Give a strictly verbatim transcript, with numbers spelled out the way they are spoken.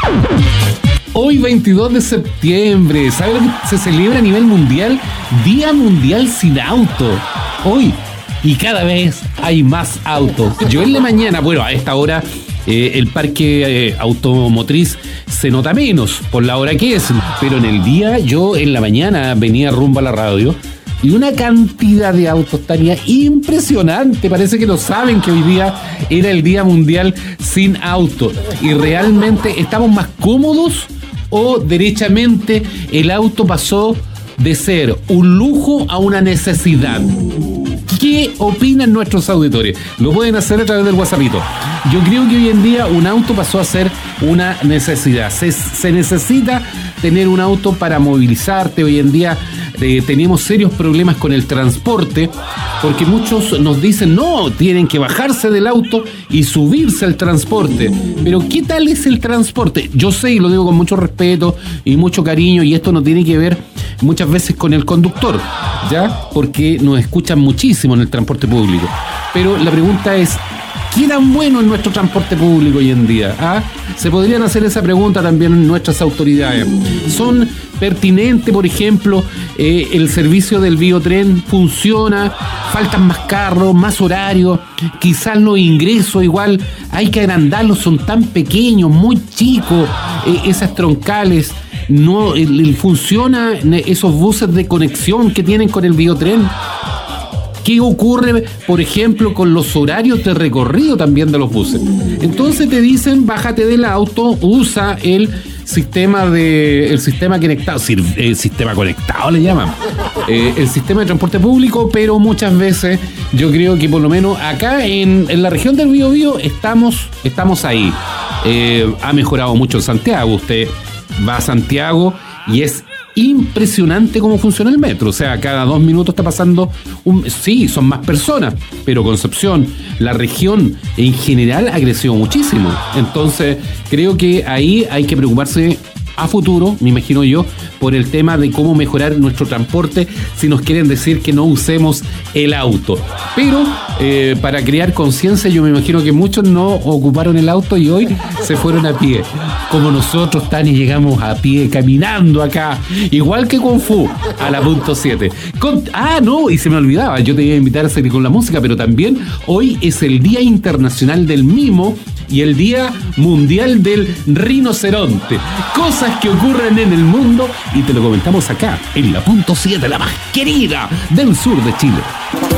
Hoy veintidós de septiembre, ¿sabe lo que se celebra a nivel mundial? Día Mundial Sin Auto. Hoy, y cada vez hay más autos. Yo en la mañana, bueno, a esta hora eh, el parque eh, automotriz se nota menos por la hora que es, pero en el día yo en la mañana venía rumbo a la radio y una cantidad de autos tenía impresionante. Parece que no saben que hoy día era el Día Mundial Sin Auto y realmente estamos más cómodos o derechamente el auto pasó de ser un lujo a una necesidad. ¿Qué opinan nuestros auditores? Lo pueden hacer a través del WhatsAppito. Yo creo que hoy en día un auto pasó a ser una necesidad. Se, se necesita tener un auto para movilizarte. Hoy en día eh, tenemos serios problemas con el transporte, porque muchos nos dicen, no, tienen que bajarse del auto y subirse al transporte. Pero ¿qué tal es el transporte? Yo sé, y lo digo con mucho respeto y mucho cariño, y esto no tiene que ver muchas veces con el conductor, ¿ya? Porque nos escuchan muchísimo en el transporte público. Pero la pregunta es, ¿qué tan bueno es nuestro transporte público hoy en día? ¿Ah? Se podrían hacer esa pregunta también nuestras autoridades. ¿Son pertinentes, por ejemplo, eh, el servicio del biotren funciona? ¿Faltan más carros, más horarios? Quizás los ingresos igual hay que agrandarlos, son tan pequeños, muy chicos, eh, esas troncales. No el, el, funciona esos buses de conexión que tienen con el biotren. ¿Qué ocurre, por ejemplo, con los horarios de recorrido también de los buses? Entonces te dicen, bájate del auto, usa el sistema de el sistema conectado, el sistema conectado le llaman, eh, el sistema de transporte público, pero muchas veces yo creo que por lo menos acá en, en la región del Biobío estamos, estamos ahí. Eh, ha mejorado mucho en Santiago. Usted va a Santiago y es impresionante cómo funciona el metro. O sea, cada dos minutos está pasando un... Sí, son más personas, pero Concepción, la región en general ha crecido muchísimo. Entonces, creo que ahí hay que preocuparse a futuro, me imagino yo, por el tema de cómo mejorar nuestro transporte si nos quieren decir que no usemos el auto. Pero eh, para crear conciencia, yo me imagino que muchos no ocuparon el auto y hoy se fueron a pie. Como nosotros, Tani, llegamos a pie, caminando acá, igual que Kung Fu, a la punto siete. Con... Ah, no, y se me olvidaba, yo te iba a invitar a seguir con la música, pero también hoy es el Día Internacional del Mimo y el Día Mundial del Rinoceronte. Cosas que ocurren en el mundo y te lo comentamos acá, en la punto siete, la más querida del sur de Chile.